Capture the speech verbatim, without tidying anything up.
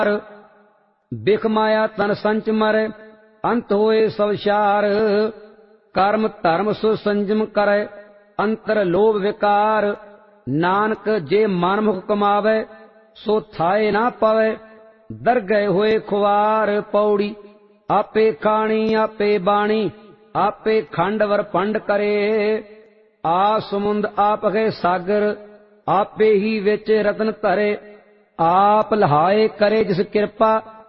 ਬਿਖ ਮਾਇਆ ਤਨ ਸੰਚ ਮਰੈ ਅੰਤ ਹੋਏ ਸਭ ਛਾਰ। ਕਰਮ ਧਰਮ ਸੋ ਸੰਜਮ ਕਰੈ ਅੰਤਰ ਲੋਭ ਵਿਕਾਰ। ਨਾਨਕ ਜੇ ਮਨਮੁਖ ਕਮਾਵੈ ਸੋ ਥਾਏ ਨਾ ਪਵੈ ਦਰਗਹਿ ਹੋਏ ਖੁਆਰ। ਪੌੜੀ ਆਪੇ ਖਾਣੀ ਆਪੇ ਬਾਣੀ ਆਪੇ ਖੰਡ ਵਰ ਪੰਡ ਕਰੇ। ਆ ਸਮੁੰਦ ਆਪ ਗਏ ਸਾਗਰ ਆਪੇ ਹੀ ਵਿੱਚ ਰਤਨ ਧਰੇ। ਆਪ ਲਹਾਏ ਕਰੇ ਜਿਸ ਕਿਰਪਾ